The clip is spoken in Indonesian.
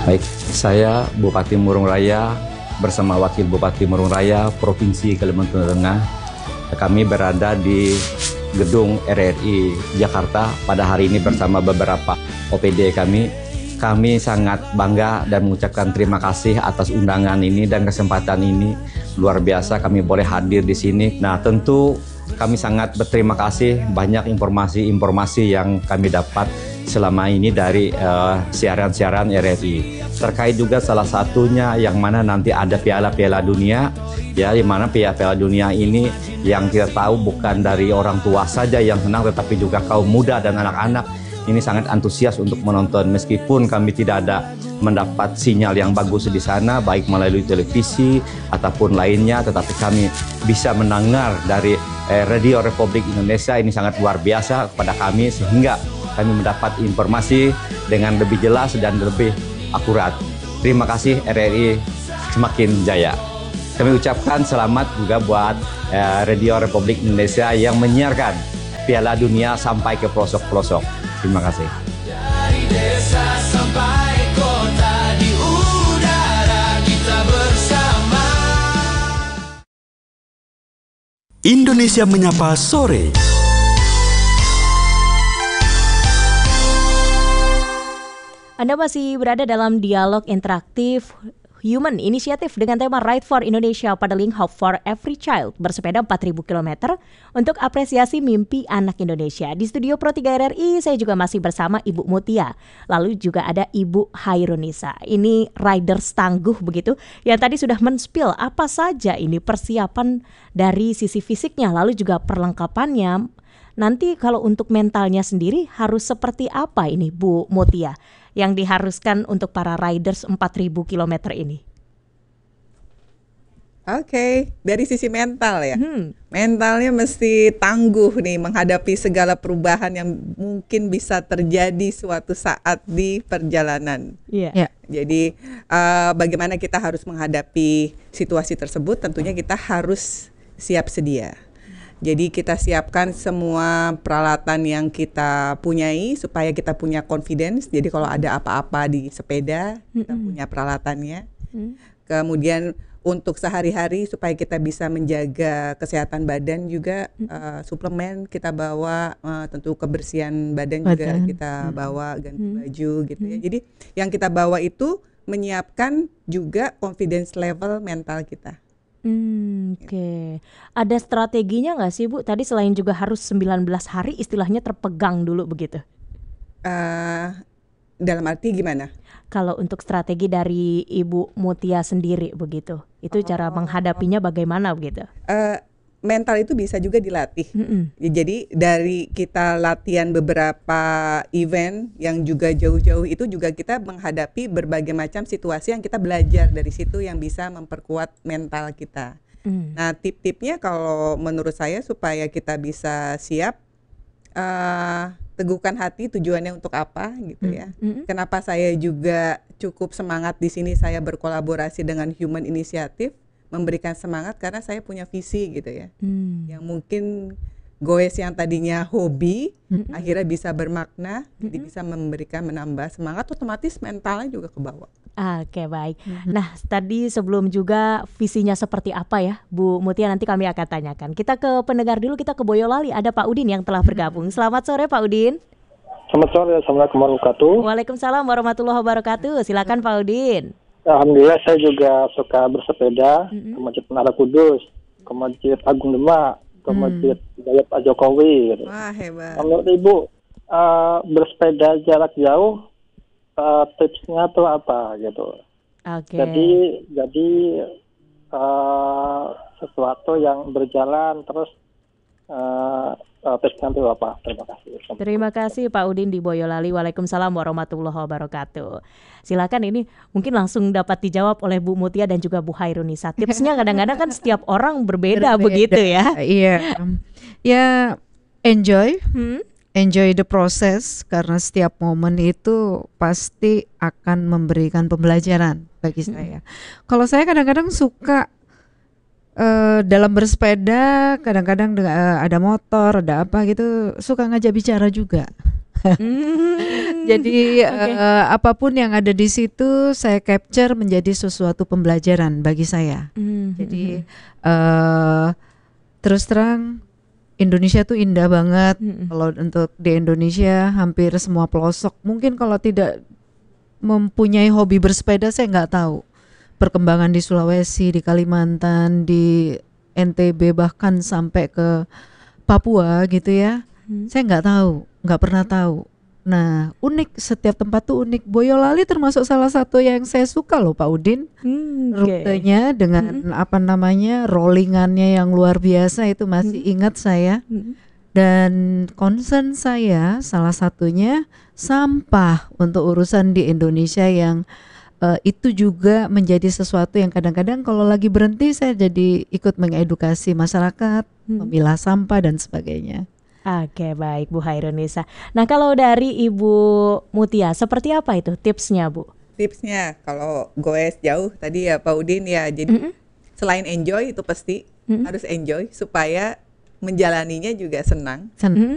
Baik, saya Bupati Murung Raya bersama Wakil Bupati Murung Raya Provinsi Kalimantan Tengah. Kami berada di gedung RRI Jakarta pada hari ini bersama beberapa OPD kami. Kami sangat bangga dan mengucapkan terima kasih atas undangan ini dan kesempatan ini. Luar biasa kami boleh hadir di sini. Nah, tentu kami sangat berterima kasih banyak informasi-informasi yang kami dapat selama ini dari siaran-siaran RRI. Terkait juga salah satunya yang mana nanti ada piala-piala dunia, ya, di mana piala dunia ini yang kita tahu bukan dari orang tua saja yang senang, tetapi juga kaum muda dan anak-anak ini sangat antusias untuk menonton. Meskipun kami tidak ada mendapat sinyal yang bagus di sana, baik melalui televisi ataupun lainnya, tetapi kami bisa mendengar dari Radio Republik Indonesia. Ini sangat luar biasa kepada kami, sehingga kami mendapat informasi dengan lebih jelas dan lebih akurat. Terima kasih RRI semakin jaya. Kami ucapkan selamat juga buat Radio Republik Indonesia yang menyiarkan Piala Dunia sampai ke pelosok-pelosok. Terima kasih. Dari desa sampai kota, di udara kita bersama. Indonesia Menyapa Sore. Anda masih berada dalam dialog interaktif Human Initiative dengan tema Ride for Indonesia Paddling Hope for Every Child, bersepeda 4.000 km untuk apresiasi mimpi anak Indonesia. Di studio Pro 3 RRI saya juga masih bersama Ibu Mutia, lalu juga ada Ibu Hairunisa. Ini riders tangguh begitu yang tadi sudah men-spill apa saja ini persiapan dari sisi fisiknya, lalu juga perlengkapannya. Nanti kalau untuk mentalnya sendiri harus seperti apa ini Bu Mutia yang diharuskan untuk para riders 4.000 km ini? Oke, dari sisi mental ya. Mentalnya mesti tangguh nih menghadapi segala perubahan yang mungkin bisa terjadi suatu saat di perjalanan. Iya. Jadi bagaimana kita harus menghadapi situasi tersebut, tentunya kita harus siap sedia. Jadi kita siapkan semua peralatan yang kita punyai supaya kita punya confidence. Jadi kalau ada apa-apa di sepeda, kita punya peralatannya. Kemudian untuk sehari-hari supaya kita bisa menjaga kesehatan badan juga, suplemen kita bawa, tentu kebersihan badan juga kita bawa, ganti baju gitu ya. Jadi yang kita bawa itu menyiapkan juga confidence level mental kita. Oke. Ada strateginya nggak sih Bu? Tadi selain juga harus 19 hari istilahnya terpegang dulu begitu. Dalam arti gimana? Kalau untuk strategi dari Ibu Mutia sendiri begitu, itu cara menghadapinya bagaimana begitu? Mental itu bisa juga dilatih. Jadi dari kita latihan beberapa event yang juga jauh-jauh itu juga kita menghadapi berbagai macam situasi yang kita belajar dari situ yang bisa memperkuat mental kita. Nah, tip-tipnya kalau menurut saya supaya kita bisa siap, teguhkan hati tujuannya untuk apa gitu ya. Kenapa saya juga cukup semangat di sini saya berkolaborasi dengan Human Initiative, memberikan semangat karena saya punya visi gitu ya, yang mungkin goes yang tadinya hobi akhirnya bisa bermakna, jadi bisa memberikan menambah semangat, otomatis mentalnya juga ke bawah. Oke, baik. Nah, tadi sebelum juga visinya seperti apa ya Bu Mutia, nanti kami akan tanyakan. Kita ke pendengar dulu, kita ke Boyolali, ada Pak Udin yang telah bergabung. Selamat sore Pak Udin. Selamat sore, Assalamualaikum warahmatullahi wabarakatuh. Waalaikumsalam warahmatullahi wabarakatuh. Silakan Pak Udin. Alhamdulillah saya juga suka bersepeda ke Masjid Menara Kudus, ke Masjid Agung Demak, ke Masjid Gaya Pak Jokowi gitu. Wah, hebat. Menurut Ibu, bersepeda jarak jauh tipsnya tuh apa gitu? Oke. Jadi sesuatu yang berjalan terus tipsnya itu apa? Terima kasih. Terima kasih Pak Udin di Boyolali. Waalaikumsalam warahmatullahi wabarakatuh. Silakan, ini mungkin langsung dapat dijawab oleh Bu Mutia dan juga Bu Hairunisa. Tipsnya kadang-kadang kan setiap orang berbeda begitu ya. Iya. Ya enjoy the process, karena setiap momen itu pasti akan memberikan pembelajaran bagi saya. Kalau saya kadang-kadang suka dalam bersepeda, kadang-kadang ada motor, ada apa gitu, suka ngajak bicara juga. Jadi apapun yang ada di situ saya capture menjadi sesuatu pembelajaran bagi saya. Jadi terus terang Indonesia tuh indah banget. Kalau untuk di Indonesia hampir semua pelosok. Mungkin kalau tidak mempunyai hobi bersepeda saya nggak tahu perkembangan di Sulawesi, di Kalimantan, di NTB bahkan sampai ke Papua gitu ya. Saya nggak pernah tahu. Nah, unik, setiap tempat tuh unik. Boyolali termasuk salah satu yang saya suka loh Pak Udin. Rutenya dengan rollingannya yang luar biasa itu masih ingat saya. Dan concern saya salah satunya sampah untuk urusan di Indonesia yang itu juga menjadi sesuatu yang kadang-kadang kalau lagi berhenti saya jadi ikut mengedukasi masyarakat, memilah sampah dan sebagainya. Oke, baik Bu Hairunisa. Nah, kalau dari Ibu Mutia, seperti apa itu tipsnya, Bu? Tipsnya kalau goes jauh tadi ya Pak Udin ya. Jadi selain enjoy itu pasti harus enjoy supaya menjalaninya juga senang.